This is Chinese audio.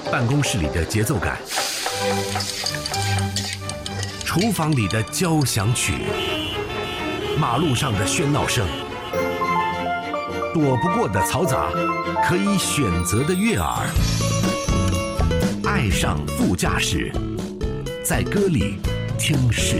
办公室里的节奏感，厨房里的交响曲，马路上的喧闹声，躲不过的嘈杂，可以选择的悦耳。爱上副驾驶，在歌里听世